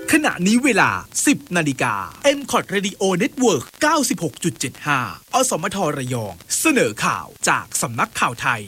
ขณะนี้เวลา 10 นาฬิกา MCOT Radio Network 96.75 อสมทระยองเสนอข่าวจากสำนักข่าวไทย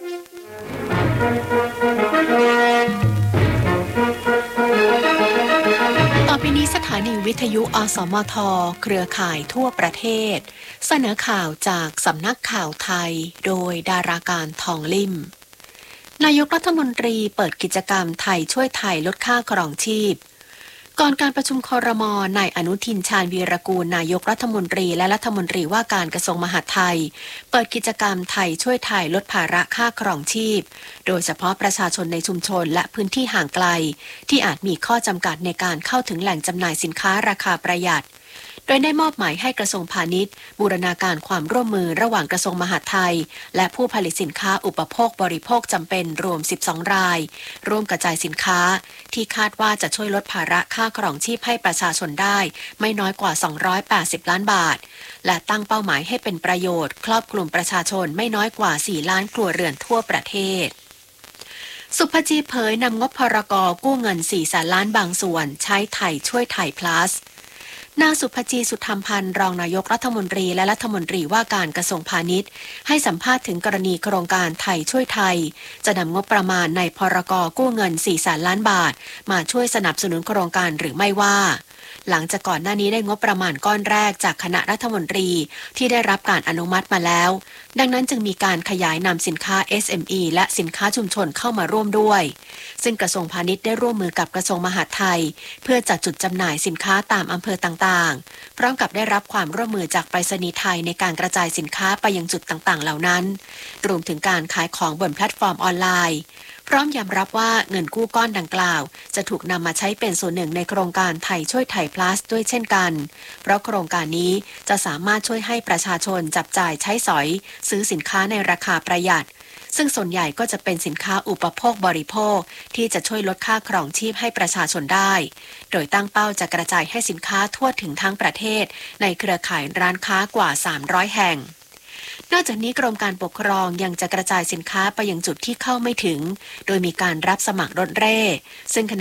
ต่อไปนี้สถานีวิทยุอสมทเครือข่ายทั่วประเทศเสนอข่าวจากสำนักข่าวไทยโดยดาราการทองลิ่มนายกรัฐมนตรีเปิดกิจกรรมไทยช่วยไทยลดค่าครองชีพก่อนการประชุมครม.นายอนุทินชาญวีรกูลนายกรัฐมนตรีและรัฐมนตรีว่าการกระทรวงมหาดไทยเปิดกิจกรรมไทยช่วยไทยลดภาระค่าครองชีพโดยเฉพาะประชาชนในชุมชนและพื้นที่ห่างไกลที่อาจมีข้อจำกัดในการเข้าถึงแหล่งจำหน่ายสินค้าราคาประหยัดโดยได้มอบหมายให้กระทรวงพาณิชย์บูรณาการความร่วมมือระหว่างกระทรวงมหาดไทยและผู้ผลิตสินค้าอุปโภคบริโภคจำเป็นรวม12รายร่วมกระจายสินค้าที่คาดว่าจะช่วยลดภาระค่าครองชีพให้ประชาชนได้ไม่น้อยกว่า280ล้านบาทและตั้งเป้าหมายให้เป็นประโยชน์ครอบคลุมประชาชนไม่น้อยกว่า4ล้านครัวเรือนทั่วประเทศสุภจีเผยนำงบพรก.กู้เงิน4แสนล้านบางส่วนใช้ไทยช่วยไทย plusนางสุภจีสุธรรมพันธ์รองนายกรัฐมนตรีและรัฐมนตรีว่าการกระทรวงพาณิชย์ให้สัมภาษณ์ถึงกรณีโครงการไทยช่วยไทยจะนำงบประมาณในพรก.กู้เงิน4แสนล้านบาทมาช่วยสนับสนุนโครงการหรือไม่ว่าหลังจากก่อนหน้านี้ได้งบประมาณก้อนแรกจากคณะรัฐมนตรีที่ได้รับการอนุมัติมาแล้วดังนั้นจึงมีการขยายนำสินค้า SME และสินค้าชุมชนเข้ามาร่วมด้วยซึ่งกระทรวงพาณิชย์ได้ร่วมมือกับกระทรวงมหาดไทยเพื่อจัดจุดจำหน่ายสินค้าตามอำเภอต่างๆพร้อมกับได้รับความร่วมมือจากไปรษณีย์ไทยในการกระจายสินค้าไปยังจุดต่างๆเหล่านั้นรวมถึงการขายของบนแพลตฟอร์มออนไลน์พร้อมยอมรับว่าเงินกู้ก้อนดังกล่าวจะถูกนำมาใช้เป็นส่วนหนึ่งในโครงการไทยช่วยไทย plus ด้วยเช่นกันเพราะโครงการนี้จะสามารถช่วยให้ประชาชนจับจ่ายใช้สอยซื้อสินค้าในราคาประหยัดซึ่งส่วนใหญ่ก็จะเป็นสินค้าอุปโภคบริโภคที่จะช่วยลดค่าครองชีพให้ประชาชนได้โดยตั้งเป้าจะกระจายให้สินค้าทั่วถึงทั้งประเทศในเครือข่ายร้านค้ากว่า300แห่งนอกจากนี้กรมการปกครองยังจะกระจายสินค้าไปยังจุดที่เข้าไม่ถึงโดยมีการรับสมัครรถเร่ซึ่งขณะ